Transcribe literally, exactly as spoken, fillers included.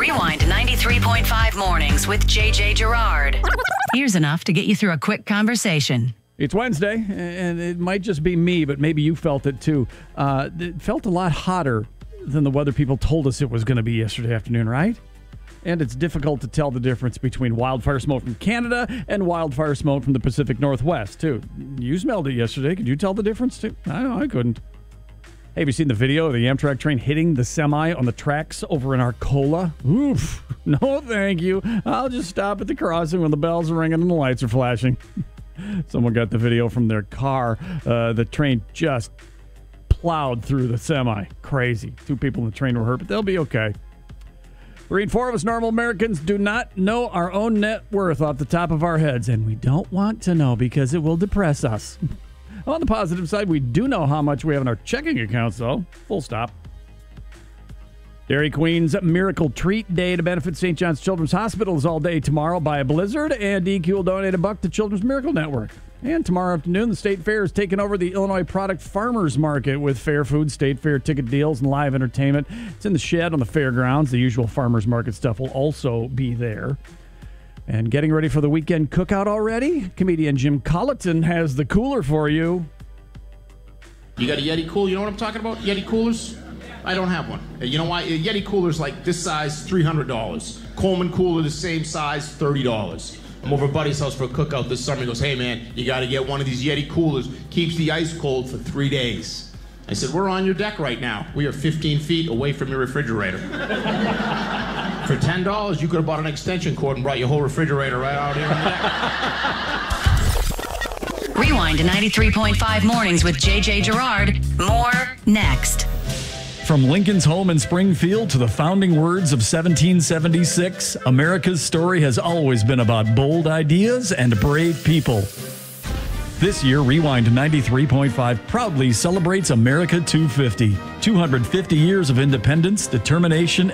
Rewind ninety-three point five mornings with J J Gerard. Here's enough to get you through a quick conversation. It's Wednesday, and it might just be me, but maybe you felt it too. Uh, it felt a lot hotter than the weather people told us it was going to be yesterday afternoon, right? And it's difficult to tell the difference between wildfire smoke from Canada and wildfire smoke from the Pacific Northwest, too. You smelled it yesterday. Could you tell the difference, too? I know, I couldn't. Hey, have you seen the video of the Amtrak train hitting the semi on the tracks over in Arcola? Oof. No, thank you. I'll just stop at the crossing when the bells are ringing and the lights are flashing. Someone got the video from their car. Uh, the train just plowed through the semi. Crazy. Two people in the train were hurt, but they'll be okay. Three and four of us normal Americans do not know our own net worth off the top of our heads, and we don't want to know because it will depress us. On the positive side, we do know how much we have in our checking accounts, though. Full stop. Dairy Queen's Miracle Treat Day to benefit Saint John's Children's Hospital is all day tomorrow by a blizzard, and D Q will donate a buck to Children's Miracle Network. And tomorrow afternoon, the State Fair is taking over the Illinois Product Farmers Market with fair food, State Fair ticket deals, and live entertainment. It's in the shed on the fairgrounds. The usual farmers market stuff will also be there. And getting ready for the weekend cookout already? Comedian Jim Colleton has the cooler for you. You got a Yeti cooler? You know what I'm talking about? Yeti coolers? I don't have one. You know why? A Yeti cooler's like this size, three hundred dollars. Coleman cooler, the same size, thirty dollars. I'm over at Buddy's house for a cookout this summer. He goes, hey man, you got to get one of these Yeti coolers. Keeps the ice cold for three days. I said, we're on your deck right now. We are fifteen feet away from your refrigerator. For ten dollars, you could have bought an extension cord and brought your whole refrigerator right out here on the deck. Rewind to ninety-three point five mornings with J J Gerard. More next. From Lincoln's home in Springfield to the founding words of seventeen seventy-six, America's story has always been about bold ideas and brave people. This year, Rewind ninety-three point five proudly celebrates America two fifty. two hundred fifty years of independence, determination,